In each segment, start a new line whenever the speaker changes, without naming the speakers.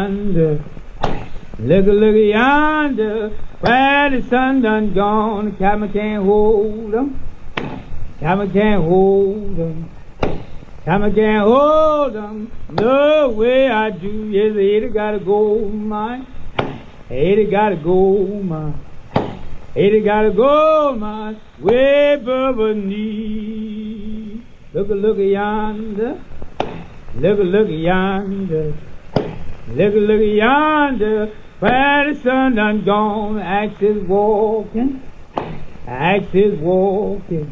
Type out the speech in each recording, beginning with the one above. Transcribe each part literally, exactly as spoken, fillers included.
yonder. Look, look yonder, where the sun done gone. The cabin can't hold 'em. Cabin can't hold 'em. Cabin can't hold 'em. No way I do. Yes, they gotta go mine. Hey, they gotta go mine. Hey, they gotta go mine. Way above her knee. Look, look yonder. Look, look yonder. Look, look yonder. Where the sun done gone. Axe is walking. Axe is walking.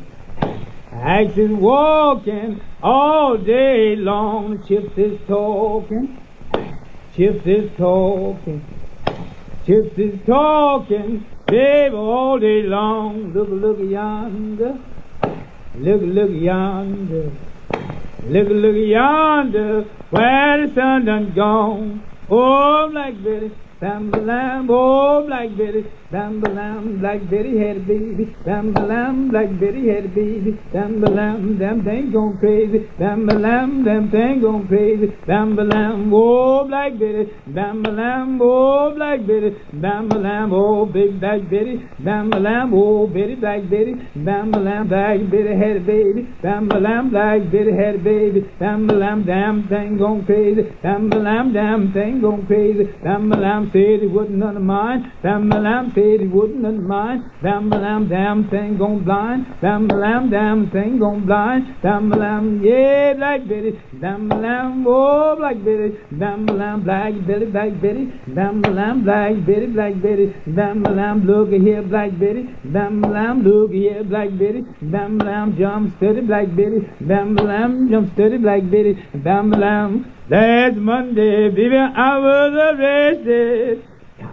Axe is walking all day long. Chips is talking. Chips is talking. Chips is talking, babe, all day long. Look, look yonder. Look, look yonder. Look, look yonder, where the sun done gone. Oh, Black Betty, bam-ba-lam, oh, Black Betty, bam-ba-lam, Black Betty had a baby, bam-ba-lam, Black Betty had a baby, bam-ba-lam, them thing gone crazy, bam-ba-lam, them thing gone crazy, bam-ba-lam, oh, Black Betty, bam-ba-lam, oh, Black Betty, bam-ba-lam, oh, big Black Betty, bam-ba-lam, oh, Betty, Black Betty, bam-ba-lam, Black Betty had a baby, bam-ba-lam, Black Betty had a baby, bam-ba-lam, damn thing gone crazy, bam-ba-lam, damn thing gone crazy, bam-ba-lam, said he wouldn't none of mine, bam-ba-lam, said he wouldn't none of mine, bam-ba-lam, damn thing gone blind, bam-ba-lam, damn thing gone blind, bam-ba-lam, yeah, Black Betty, bam-ba-lam, oh, Black Betty, bam-ba-lam, Black Betty, Black Betty, bam-ba-lam, Black Betty, Black Betty, bam-ba-lam, look here, Black Betty, bam-ba-lam, look here, Black Betty, bam-ba-lam, jump steady, Black Betty, bam-ba-lam, jump steady, Black Betty, bam-ba-lam, last Monday, baby, I was arrested.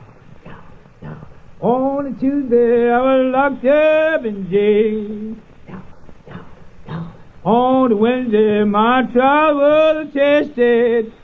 On a Tuesday, I was locked up in jail. On a Wednesday, my trial was attested.